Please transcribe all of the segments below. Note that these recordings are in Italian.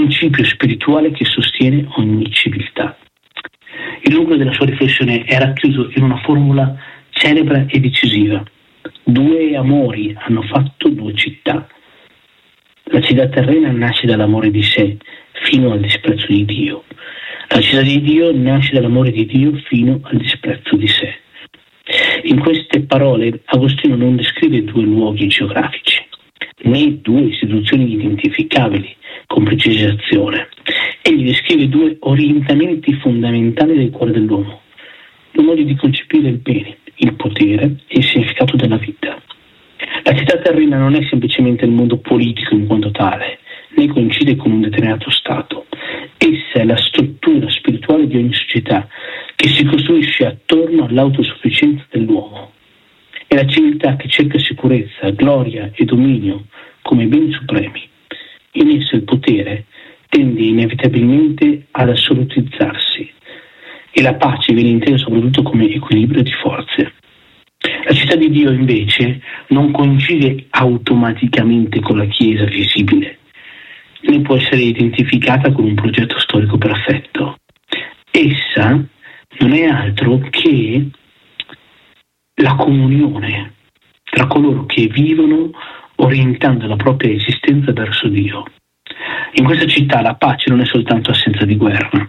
principio spirituale che sostiene ogni civiltà. Il nucleo della sua riflessione è racchiuso in una formula celebre e decisiva: due amori hanno fatto due città. La città terrena nasce dall'amore di sé fino al disprezzo di Dio. La città di Dio nasce dall'amore di Dio fino al disprezzo di sé. In queste parole Agostino non descrive due luoghi geografici, né due istituzioni identificabili con precisazione. Egli descrive due orientamenti fondamentali del cuore dell'uomo, due modi di concepire il bene, il potere e il significato della vita. La città terrena non è semplicemente il mondo politico in quanto tale, né coincide con un determinato stato. Essa è la struttura spirituale di ogni società che si costruisce attorno all'autosufficienza dell'uomo. È la civiltà che cerca sicurezza, gloria e dominio come beni supremi. In essa il potere tende inevitabilmente ad assolutizzarsi e la pace viene intesa soprattutto come equilibrio di forze. La città di Dio invece non coincide automaticamente con la Chiesa visibile, né può essere identificata con un progetto storico perfetto. Essa non è altro che la comunione tra coloro che vivono orientando la propria esistenza verso Dio. In questa città la pace non è soltanto assenza di guerra,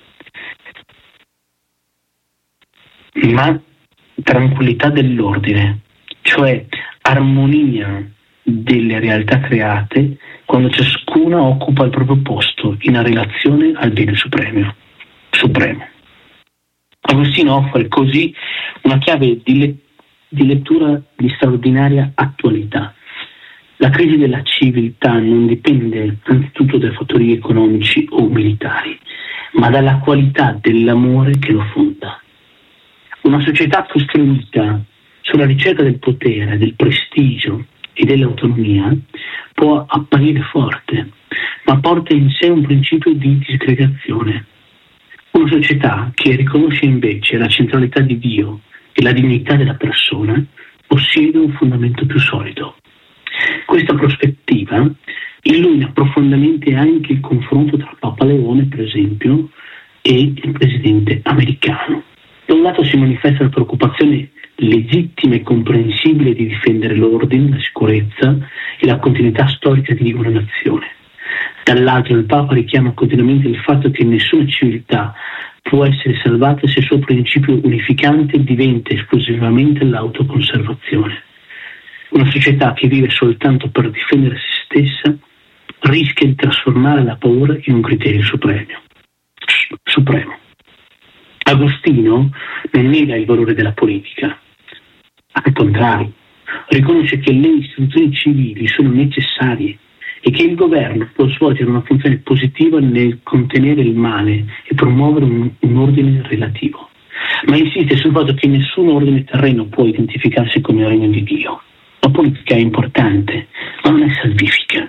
ma tranquillità dell'ordine, cioè armonia delle realtà create quando ciascuna occupa il proprio posto in relazione al bene supremo. Agostino offre così una chiave di lettura di straordinaria attualità. La crisi della civiltà non dipende anzitutto dai fattori economici o militari, ma dalla qualità dell'amore che lo fonda. Una società costruita sulla ricerca del potere, del prestigio e dell'autonomia può apparire forte, ma porta in sé un principio di disgregazione. Una società che riconosce invece la centralità di Dio e la dignità della persona possiede un fondamento più solido. Questa prospettiva illumina profondamente anche il confronto tra Papa Leone, per esempio, e il presidente americano. Da un lato si manifesta la preoccupazione legittima e comprensibile di difendere l'ordine, la sicurezza e la continuità storica di una nazione. Dall'altro il Papa richiama continuamente il fatto che nessuna civiltà può essere salvata se il suo principio unificante diventa esclusivamente l'autoconservazione. Una società che vive soltanto per difendere se stessa rischia di trasformare la paura in un criterio supremo. Agostino non nega il valore della politica, al contrario, riconosce che le istituzioni civili sono necessarie e che il governo può svolgere una funzione positiva nel contenere il male e promuovere un ordine relativo, ma insiste sul fatto che nessun ordine terreno può identificarsi come il regno di Dio. La politica è importante, ma non è salvifica.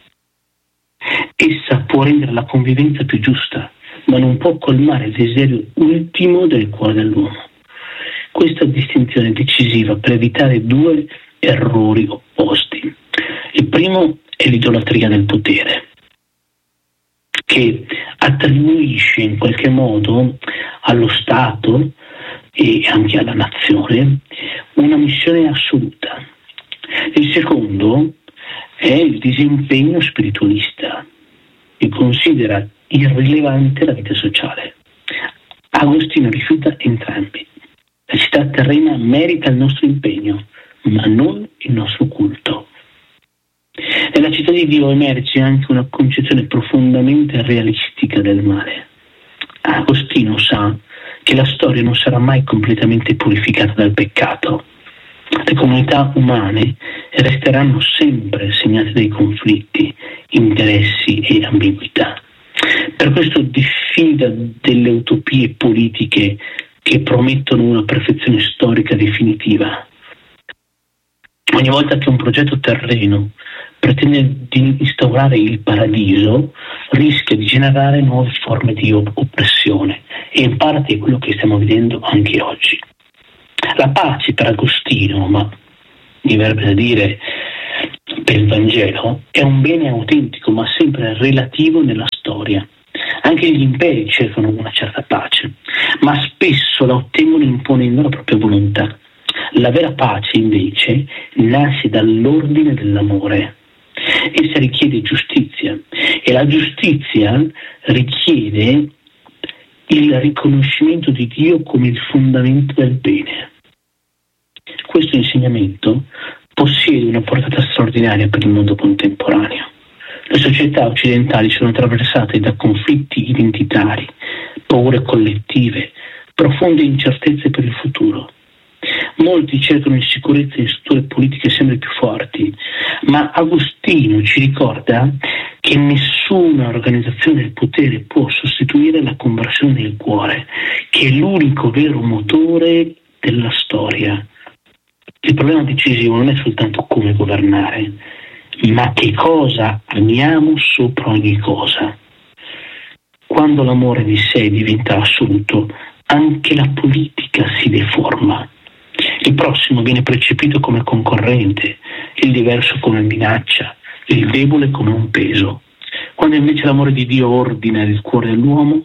Essa può rendere la convivenza più giusta, ma non può colmare il desiderio ultimo del cuore dell'uomo. Questa distinzione è decisiva per evitare due errori opposti. Il primo è l'idolatria del potere, che attribuisce in qualche modo allo Stato e anche alla nazione una missione assoluta. Il secondo è il disimpegno spiritualista, che considera irrilevante la vita sociale. Agostino rifiuta entrambi. La città terrena merita il nostro impegno, ma non il nostro culto. Nella città di Dio emerge anche una concezione profondamente realistica del male. Agostino sa che la storia non sarà mai completamente purificata dal peccato. Le comunità umane resteranno sempre segnate dai conflitti, interessi e ambiguità. Per questo diffida delle utopie politiche che promettono una perfezione storica definitiva. Ogni volta che un progetto terreno pretende di instaurare il paradiso, rischia di generare nuove forme di oppressione, e in parte è quello che stiamo vedendo anche oggi. La pace per Agostino, ma mi verrebbe da dire per il Vangelo è un bene autentico, ma sempre relativo nella storia. Anche gli imperi cercano una certa pace, ma spesso la ottengono imponendo la propria volontà. La vera pace, invece, nasce dall'ordine dell'amore. Essa richiede giustizia e la giustizia richiede il riconoscimento di Dio come il fondamento del bene. Questo insegnamento possiede una portata straordinaria per il mondo contemporaneo. Le società occidentali sono attraversate da conflitti identitari, paure collettive, profonde incertezze per il futuro. Molti cercano in sicurezza in strutture politiche sempre più forti, ma Agostino ci ricorda che nessuna organizzazione del potere può sostituire la conversione del cuore, che è l'unico vero motore della storia. Il problema decisivo non è soltanto come governare, ma che cosa amiamo sopra ogni cosa. Quando l'amore di sé diventa assoluto, anche la politica si deforma. Il prossimo viene percepito come concorrente, il diverso come minaccia, il debole come un peso. Quando invece l'amore di Dio ordina il cuore dell'uomo,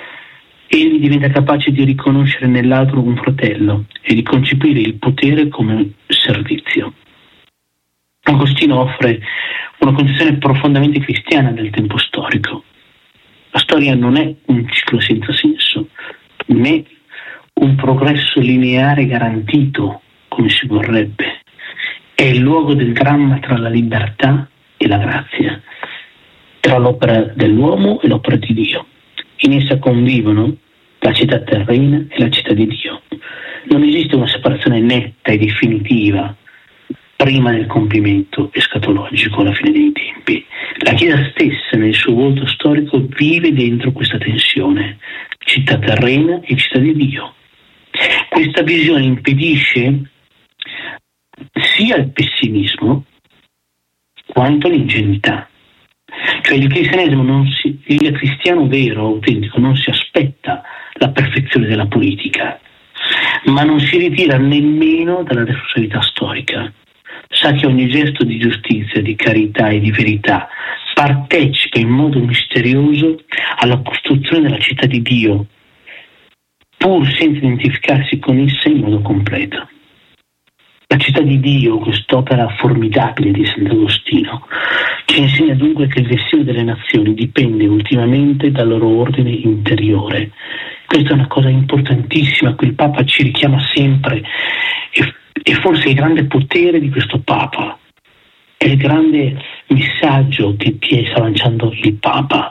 egli diventa capace di riconoscere nell'altro un fratello e di concepire il potere come servizio. Agostino offre una concezione profondamente cristiana del tempo storico. La storia non è un ciclo senza senso, né un progresso lineare garantito, come si vorrebbe. È il luogo del dramma tra la libertà e la grazia, tra l'opera dell'uomo e l'opera di Dio. In essa convivono la città terrena e la città di Dio. Non esiste una separazione netta e definitiva prima del compimento escatologico alla fine dei tempi. La Chiesa stessa nel suo volto storico vive dentro questa tensione, città terrena e città di Dio. Questa visione impedisce sia il pessimismo quanto l'ingenuità. Cioè il cristiano vero, autentico, non si aspetta la perfezione della politica, ma non si ritira nemmeno dalla responsabilità storica. Sa che ogni gesto di giustizia, di carità e di verità partecipa in modo misterioso alla costruzione della città di Dio, pur senza identificarsi con essa in modo completo. La città di Dio, quest'opera formidabile di Sant'Agostino, ci insegna dunque che il destino delle nazioni dipende ultimamente dal loro ordine interiore. Questa è una cosa importantissima a cui il Papa ci richiama sempre e forse il grande potere di questo Papa è il grande messaggio che sta lanciando il Papa.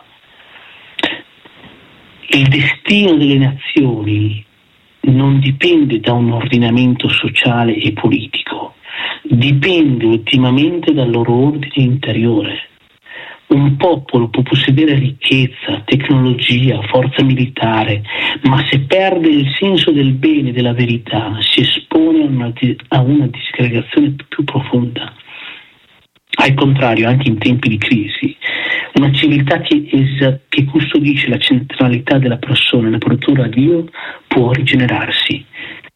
Il destino delle nazioni non dipende da un ordinamento sociale e politico, dipende ultimamente dal loro ordine interiore. Un popolo può possedere ricchezza, tecnologia, forza militare, ma se perde il senso del bene e della verità si espone a una disgregazione più profonda. Al contrario, anche in tempi di crisi, una civiltà che custodisce la centralità della persona nell'apertura a Dio può rigenerarsi.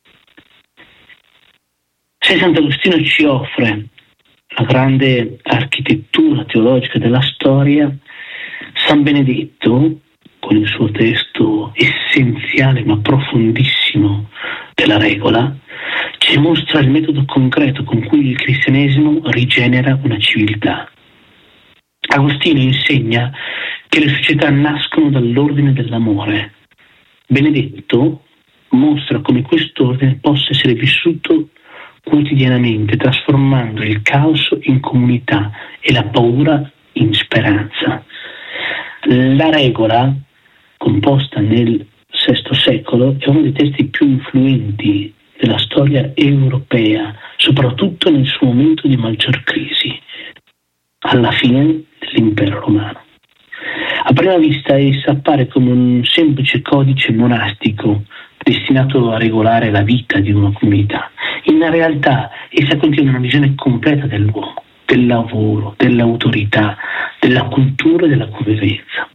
Se Sant'Agostino ci offre la grande architettura teologica della storia, San Benedetto, con il suo testo essenziale ma profondissimo della regola, ci mostra il metodo concreto con cui il cristianesimo rigenera una civiltà. Agostino insegna che le società nascono dall'ordine dell'amore. Benedetto mostra come quest'ordine possa essere vissuto quotidianamente, trasformando il caos in comunità e la paura in speranza. La regola, composta nel VI secolo, è uno dei testi più influenti della storia europea, soprattutto nel suo momento di maggior crisi, alla fine dell'impero romano. A prima vista essa appare come un semplice codice monastico destinato a regolare la vita di una comunità. In realtà essa contiene una visione completa dell'uomo, del lavoro, dell'autorità, della cultura e della convivenza.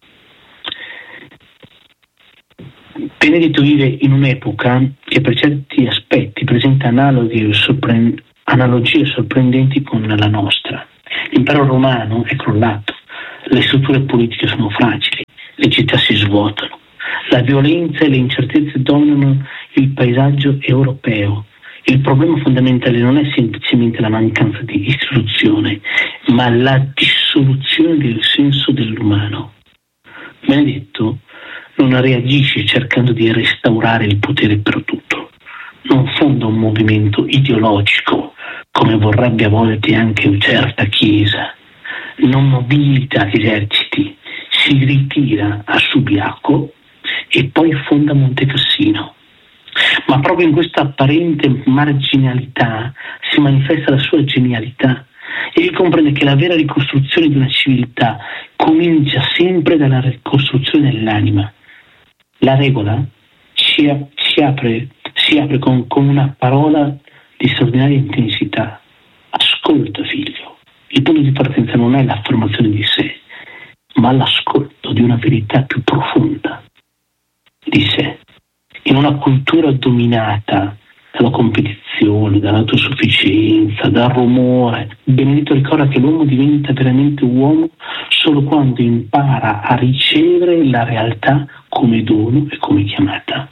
Benedetto vive in un'epoca che per certi aspetti presenta analogie sorprendenti con la nostra. L'impero romano è crollato, le strutture politiche sono fragili, le città si svuotano, la violenza e le incertezze dominano il paesaggio europeo. Il problema fondamentale non è semplicemente la mancanza di istruzione, ma la dissoluzione del senso dell'umano. Benedetto non reagisce cercando di restaurare il potere per tutto, non fonda un movimento ideologico come vorrebbe a volte anche una certa Chiesa, non mobilita eserciti, si ritira a Subiaco e poi fonda Monte Cassino. Ma proprio in questa apparente marginalità si manifesta la sua genialità. Egli comprende che la vera ricostruzione di una civiltà comincia sempre dalla ricostruzione dell'anima. La regola si apre con una parola di straordinaria intensità. Ascolta, figlio. Il punto di partenza non è l'affermazione di sé, ma l'ascolto di una verità più profonda di sé. In una cultura dominata dalla competizione, dall'autosufficienza, dal rumore, Benedetto ricorda che l'uomo diventa veramente uomo solo quando impara a ricevere la realtà come dono e come chiamata.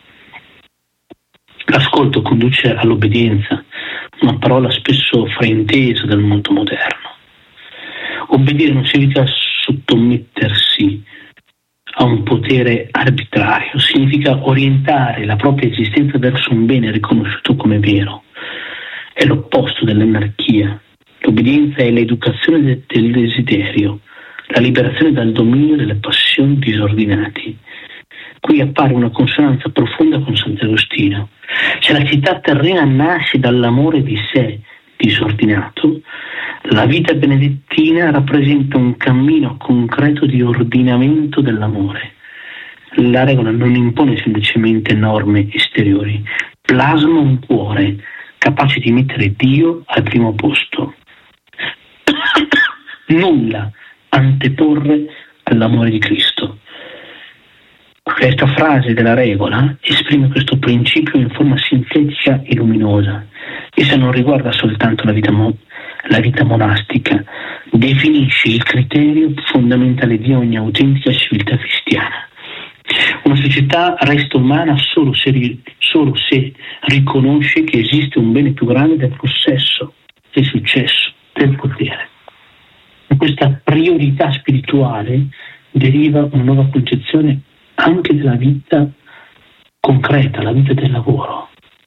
L'ascolto conduce all'obbedienza, una parola spesso fraintesa dal mondo moderno. Obbedire non significa sottomettersi a un potere arbitrario, significa orientare la propria esistenza verso un bene riconosciuto come vero. È l'opposto dell'anarchia. L'obbedienza è l'educazione del desiderio, la liberazione dal dominio delle passioni disordinati. Qui appare una consonanza profonda con Sant'Agostino. Se la città terrena nasce dall'amore di sé disordinato, la vita benedettina rappresenta un cammino concreto di ordinamento dell'amore. La regola non impone semplicemente norme esteriori, plasma un cuore capace di mettere Dio al primo posto. Nulla anteporre all'amore di Cristo. Questa frase della regola esprime questo principio in forma sintetica e luminosa. Essa non riguarda soltanto la vita monastica, definisce il criterio fondamentale di ogni autentica civiltà cristiana. Una società resta umana solo se riconosce che esiste un bene più grande del possesso, del successo, del potere. Da questa priorità spirituale deriva una nuova concezione anche della vita concreta, la vita del lavoro.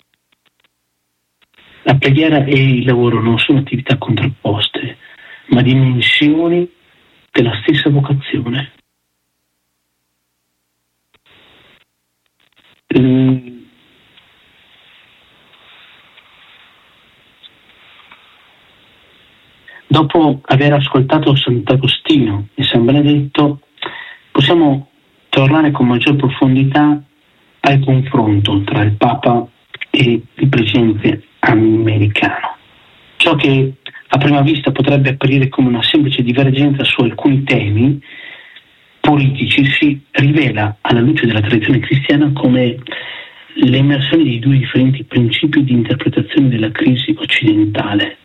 La preghiera e il lavoro non sono attività contrapposte, ma dimensioni della stessa vocazione. Dopo aver ascoltato Sant'Agostino e San Benedetto, possiamo tornare con maggior profondità al confronto tra il Papa e il presidente americano. Ciò che a prima vista potrebbe apparire come una semplice divergenza su alcuni temi politici si rivela alla luce della tradizione cristiana come l'emersione di due differenti principi di interpretazione della crisi occidentale.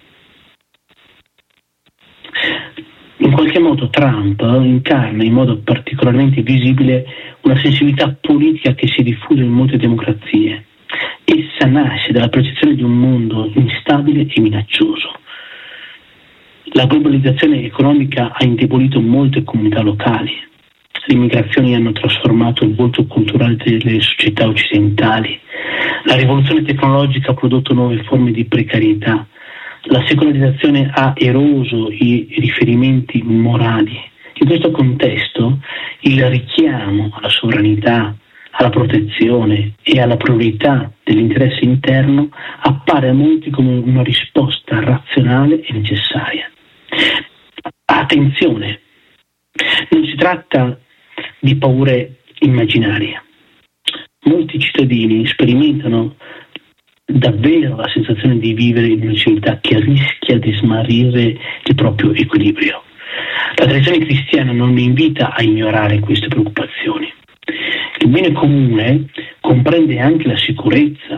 In qualche modo Trump incarna in modo particolarmente visibile una sensibilità politica che si è diffusa in molte democrazie. Essa nasce dalla percezione di un mondo instabile e minaccioso. La globalizzazione economica ha indebolito molte comunità locali. Le migrazioni hanno trasformato il volto culturale delle società occidentali. La rivoluzione tecnologica ha prodotto nuove forme di precarietà. La secolarizzazione ha eroso i riferimenti morali. In questo contesto il richiamo alla sovranità, alla protezione e alla priorità dell'interesse interno appare a molti come una risposta razionale e necessaria. Attenzione, non si tratta di paure immaginarie. Molti cittadini sperimentano davvero la sensazione di vivere in una civiltà che rischia di smarrire il proprio equilibrio. La tradizione cristiana non invita a ignorare queste preoccupazioni. Il bene comune comprende anche la sicurezza,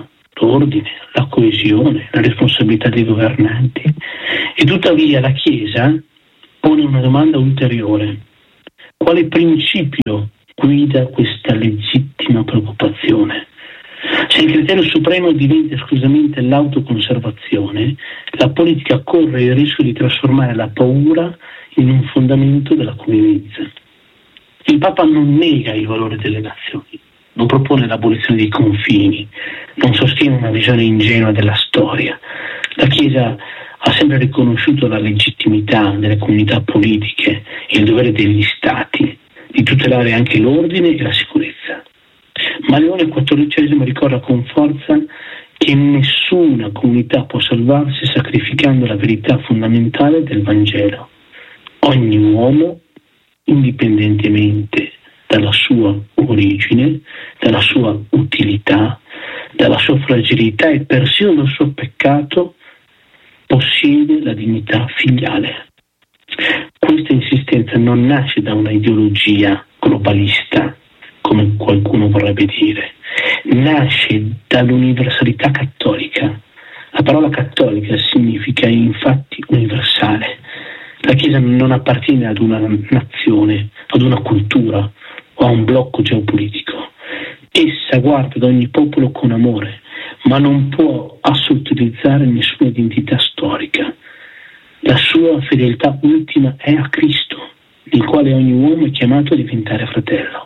l'ordine, la coesione, la responsabilità dei governanti. E tuttavia la Chiesa pone una domanda ulteriore: quale principio guida questa legittima preoccupazione? Se il criterio supremo diventa esclusivamente l'autoconservazione, la politica corre il rischio di trasformare la paura in un fondamento della convivenza. Il Papa non nega il valore delle nazioni, non propone l'abolizione dei confini, non sostiene una visione ingenua della storia. La Chiesa ha sempre riconosciuto la legittimità delle comunità politiche e il dovere degli Stati di tutelare anche l'ordine e la sicurezza. Ma Leone XIV ricorda con forza che nessuna comunità può salvarsi sacrificando la verità fondamentale del Vangelo. Ogni uomo, indipendentemente dalla sua origine, dalla sua utilità, dalla sua fragilità e persino dal suo peccato, possiede la dignità filiale. Questa insistenza non nasce da una ideologia globalista, come qualcuno vorrebbe dire, nasce dall'universalità cattolica. La parola cattolica significa infatti universale. La Chiesa non appartiene ad una nazione, ad una cultura o a un blocco geopolitico. Essa guarda ad ogni popolo con amore, ma non può assolutizzare nessuna identità storica. La sua fedeltà ultima è a Cristo, nel quale ogni uomo è chiamato a diventare fratello.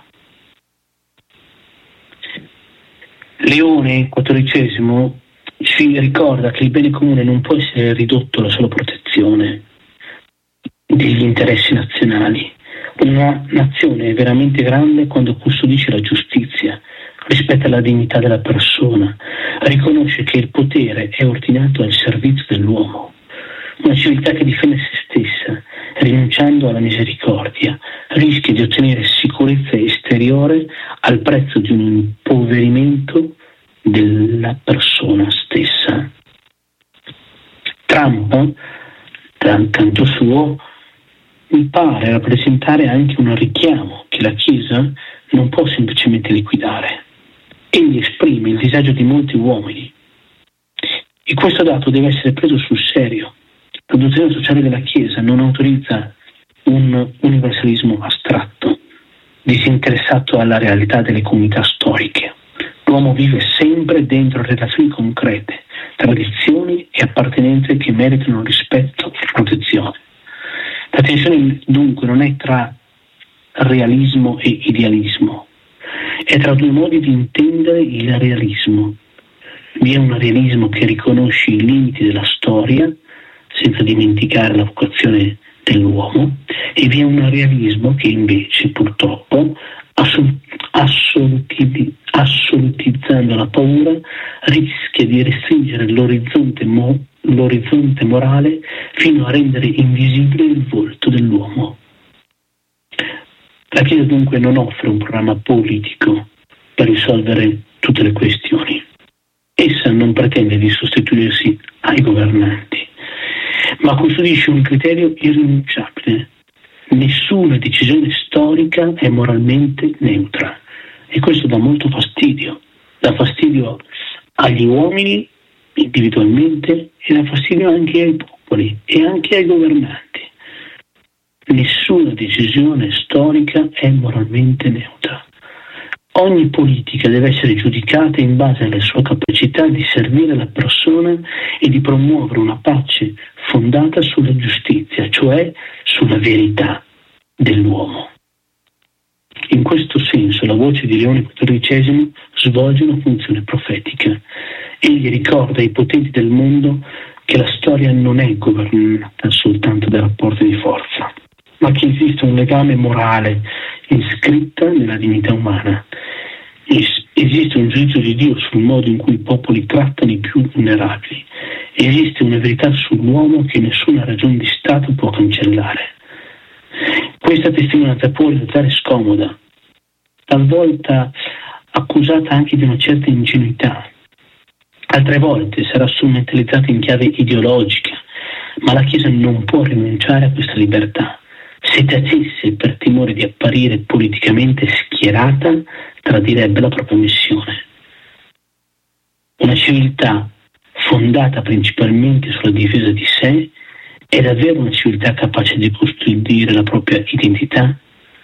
Leone XIV ci ricorda che il bene comune non può essere ridotto alla sola protezione degli interessi nazionali. Una nazione è veramente grande quando custodisce la giustizia, rispetta la dignità della persona, riconosce che il potere è ordinato al servizio dell'uomo. Una civiltà che difende se stessa, rinunciando alla misericordia, rischia di ottenere sicurezza esteriore al prezzo di un impoverimento della persona stessa. Trump, dal canto suo, mi pare rappresentare anche un richiamo che la Chiesa non può semplicemente liquidare. Egli esprime il disagio di molti uomini e questo dato deve essere preso sul serio. La dottrina sociale della Chiesa non autorizza un universalismo astratto, disinteressato alla realtà delle comunità storiche. L'uomo vive sempre dentro relazioni concrete, tradizioni e appartenenze che meritano rispetto e protezione. La tensione dunque non è tra realismo e idealismo, è tra due modi di intendere il realismo. Vi è un realismo che riconosce i limiti della storia senza dimenticare la vocazione dell'uomo, e vi è un realismo che invece purtroppo assolutizzando la paura rischia di restringere l'orizzonte morale fino a rendere invisibile il volto dell'uomo. La Chiesa dunque non offre un programma politico per risolvere tutte le questioni. Essa non pretende di sostituirsi ai governanti, ma custodisce un criterio irrinunciabile: nessuna decisione storica è moralmente neutra. E questo dà molto fastidio. Dà fastidio agli uomini individualmente e dà fastidio anche ai popoli e anche ai governanti. Nessuna decisione storica è moralmente neutra. Ogni politica deve essere giudicata in base alla sua capacità di servire la persona e di promuovere una pace fondata sulla giustizia, cioè sulla verità dell'uomo. In questo senso la voce di Leone XIV svolge una funzione profetica. Egli ricorda ai potenti del mondo che la storia non è governata soltanto da rapporti di forza, ma che esiste un legame morale iscritta nella dignità umana. Esiste un giudizio di Dio sul modo in cui i popoli trattano i più vulnerabili. Esiste una verità sull'uomo che nessuna ragione di Stato può cancellare. Questa testimonianza può risultare scomoda, talvolta accusata anche di una certa ingenuità, altre volte sarà strumentalizzata in chiave ideologica, ma la Chiesa non può rinunciare a questa libertà. Se tacesse per timore di apparire politicamente schierata, tradirebbe la propria missione. Una civiltà fondata principalmente sulla difesa di sé è davvero una civiltà capace di custodire la propria identità?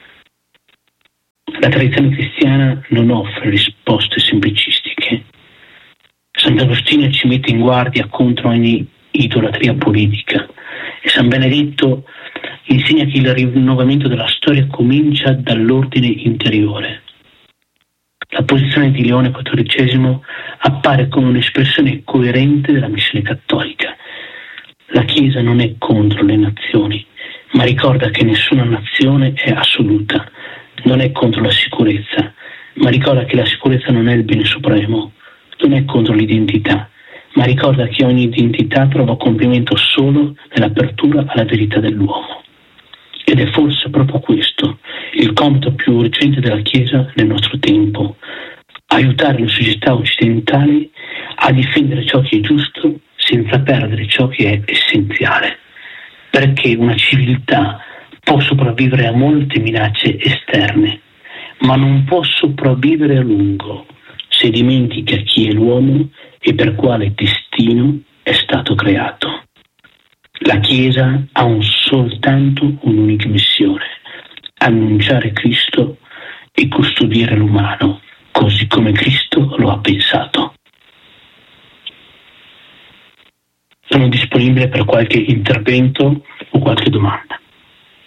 La tradizione cristiana non offre risposte semplicistiche. Sant'Agostino ci mette in guardia contro ogni idolatria politica e San Benedetto insegna che il rinnovamento della storia comincia dall'ordine interiore. La posizione di Leone XIV appare come un'espressione coerente della missione cattolica. La Chiesa non è contro le nazioni, ma ricorda che nessuna nazione è assoluta. Non è contro la sicurezza, ma ricorda che la sicurezza non è il bene supremo. Non è contro l'identità, ma ricorda che ogni identità trova compimento solo nell'apertura alla verità dell'uomo. Ed è forse proprio questo il compito più urgente della Chiesa nel nostro tempo: aiutare le società occidentali a difendere ciò che è giusto senza perdere ciò che è essenziale, perché una civiltà può sopravvivere a molte minacce esterne, ma non può sopravvivere a lungo se dimentica chi è l'uomo e per quale destino è stato creato. La Chiesa ha soltanto un'unica missione: annunciare Cristo e custodire l'umano, così come Cristo lo ha pensato. Sono disponibile per qualche intervento o qualche domanda.